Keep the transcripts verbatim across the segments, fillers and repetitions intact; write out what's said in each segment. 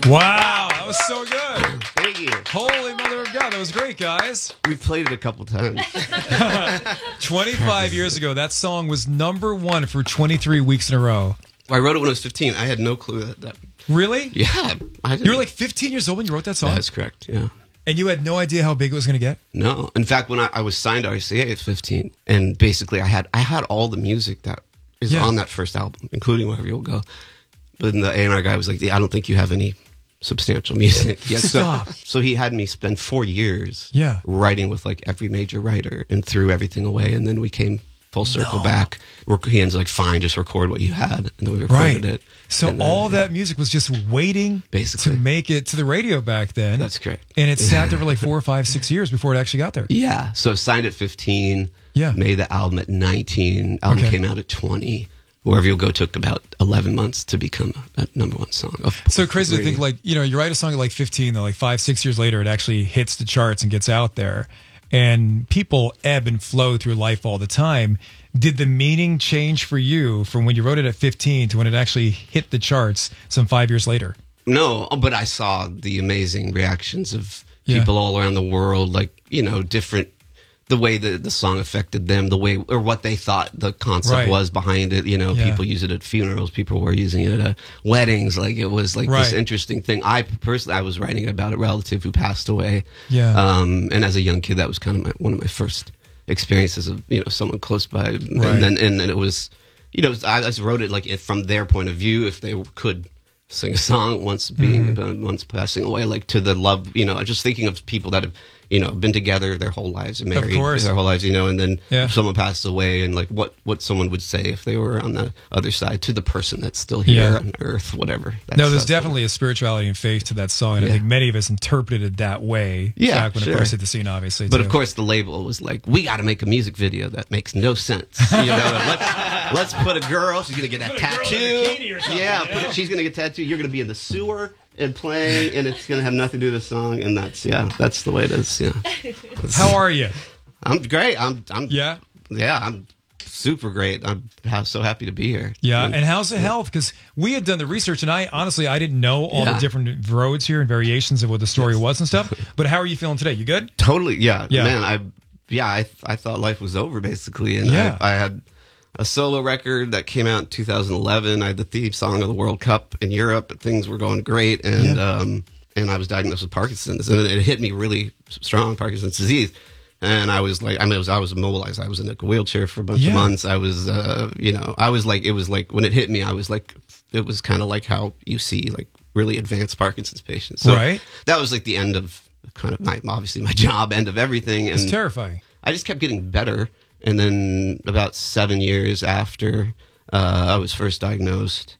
Wow, that was so good. Thank you. Holy mother of God, that was great, guys. We played it a couple times. twenty-five years ago, that song was number one for twenty-three weeks in a row. I wrote it when I was fifteen. I had no clue that. that Really? Yeah. I didn't. You were like fifteen years old when you wrote that song? That's correct, yeah. And you had no idea how big it was going to get? No. In fact, when I, I was signed to R C A at fifteen, and basically I had I had all the music that is Yeah. on that first album, including Wherever You'll Go. But then the A and R guy was like, I don't think you have any substantial music yet. So, Stop. so he had me spend four years Yeah. writing with like every major writer and threw everything away. And then we came full circle No. back. He ends like, fine, just record what you had. And then we recorded Right. it. So And then- all that music was just waiting Basically. to make it to the radio back then. That's correct. And it sat there for like four or five, six years before it actually got there. Yeah. So signed at fifteen. Yeah. Made the album at nineteen. Album Okay. came out at twenty. Wherever You'll Go took about eleven months to become a, a number one song. Of, So crazy to radio. think, like, you know, you write a song at like fifteen, though, like five, six years later, it actually hits the charts and gets out there. And people ebb and flow through life all the time. Did the meaning change for you from when you wrote it at fifteen to when it actually hit the charts some five years later? No, but I saw the amazing reactions of Yeah. people all around the world, like, you know, different, the way that the song affected them, the way, or what they thought the concept Right. was behind it. You know, Yeah. people use it at funerals, people were using it at weddings. Like, it was like this Right. interesting thing. I personally, I was writing about a relative who passed away. Yeah. Um, and as a young kid, that was kind of my, one of my first experiences of, you know, someone close by. Right. And then, and then it was, you know, I just wrote it like if, from their point of view, if they could sing a song once being Mm-hmm. once passing away, like to the love, you know, just thinking of people that have, you know, been together their whole lives and married course. their whole lives, you know, and then Yeah. someone passed away, and like what what someone would say if they were on the other side to the person that's still here Yeah. on earth, whatever. That's, No, there's that's definitely a spirituality and faith to that song. And I Yeah. think many of us interpreted it that way Yeah, back when sure. it first hit the scene, obviously. But too. of course, the label was like, "We got to make a music video that makes no sense." You know, let's let's put a girl. She's gonna get a Put a girl in a tattoo. bikini or something, Yeah, you put know? it- she's gonna get tattooed. You're gonna be in the sewer and playing, and it's gonna have nothing to do with the song. And that's yeah, that's the way it is. Yeah. How are you? I'm great. I'm I'm Yeah? yeah. I'm super great. I'm ha- so happy to be here. Yeah, And- and how's the health? Because we had done the research, and I honestly I didn't know all the Yeah. different roads here and variations of what the story was and stuff. But how are you feeling today? You good? Totally, yeah, Yeah. man. I yeah, I I thought life was over basically, and Yeah. I, I had a solo record that came out in two thousand eleven. I had the theme song of the World Cup in Europe, and things were going great, and Yeah. um and I was diagnosed with Parkinson's, and it hit me really strong, Parkinson's disease. And I was like, I mean, it was, I was immobilized. I was in a wheelchair for a bunch Yeah. of months. I was, uh, you know, I was like, it was like when it hit me, I was like, it was kind of like how you see like really advanced Parkinson's patients. So Right. that was like the end of kind of my, obviously my job, end of everything. And It's terrifying. I just kept getting better. And then about seven years after uh, I was first diagnosed,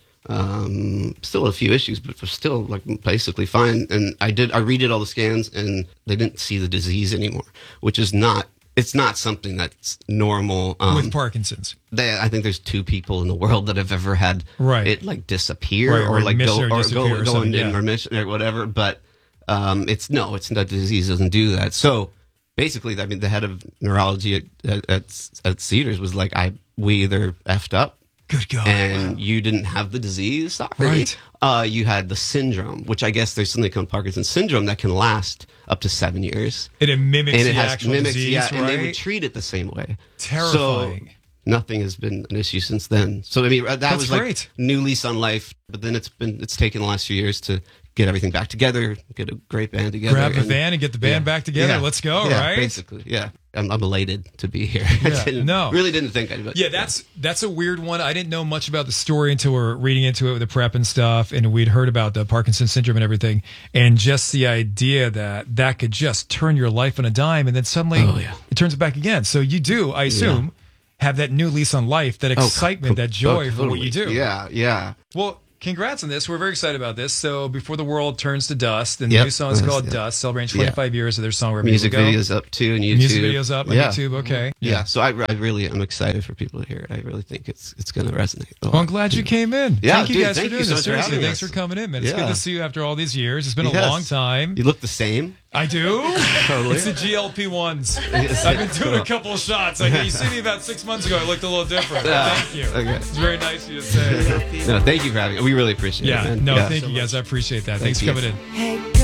um, still a few issues, but was still like basically fine. And I did, I redid all the scans, and they didn't see the disease anymore, which is not, it's not something that's normal. Um, With Parkinson's. they, I think there's two people in the world that have ever had Right. it like disappear Right, or, or like go remission or or disappear go, or go something, into yeah. remission or whatever. But um, it's no, it's not. The disease doesn't do that. So basically, I mean, the head of neurology at, at, at, at Cedars was like, "I we either effed up, Good God. and you didn't have the disease already. Right. Uh, you had the syndrome, which I guess there's something called Parkinson's syndrome that can last up to seven years." And it mimics and it the has actual mimics, disease, yeah, right? and they would treat it the same way. Terrifying. So nothing has been an issue since then. So I mean, that That's was like great. new lease on life. But then it's been it's taken the last few years to get everything back together, get a great band together, Grab the and- van and get the band yeah, back together. yeah, Let's go, yeah, right? Basically, yeah. I'm, I'm elated to be here. Yeah, I didn't, no. really didn't think I'd. But, Yeah, that's that's a weird one. I didn't know much about the story until we were reading into it with the prep and stuff, and we'd heard about the Parkinson's syndrome and everything, and just the idea that that could just turn your life on a dime, and then suddenly Oh, yeah. it turns it back again. So you do, I assume, have that new lease on life, that excitement, that joy Oh, for what totally. you do. Yeah, yeah. Well, congrats on this. We're very excited about this. So before the world turns to dust, and the Yep. new song is Yes, called yeah. Dust, celebrating twenty-five years of their song Wherever Music You Go. videos up too on YouTube. Music videos up on yeah. YouTube. Okay. Yeah. So I, I really am excited for people to hear it. I really think it's it's going to resonate. a Well, I'm lot. glad you came in. Yeah, thank you dude, guys thank for you doing so this. much for Seriously, having thanks us. for coming in, man. It's good Yeah. to see you after all these years. It's been a Yes. long time. You look the same. I do. Totally. It's the G L P ones. Yes. I've been doing a couple of shots. Like, you see me about six months ago. I looked a little different. Yeah. Thank you. Okay. It's very nice of you to say. No, thank you for having me. We really appreciate it. Yeah. Man. No, Yeah. thank you guys. I appreciate that. Thanks Thank for you. coming in. Hey,